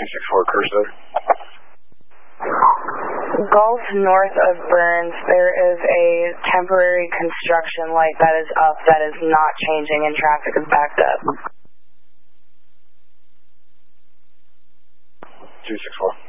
264 Cursor. Gulf north of Burns, there is a temporary construction light that is up that is not changing and traffic is backed up. 264.